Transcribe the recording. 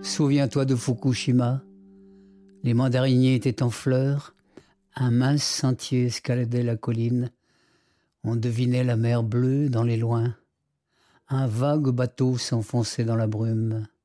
Souviens-toi de Fukushima. Les mandariniers étaient en fleurs. Un mince sentier escaladait la colline. On devinait la mer bleue dans les loins. Un vague bateau s'enfonçait dans la brume.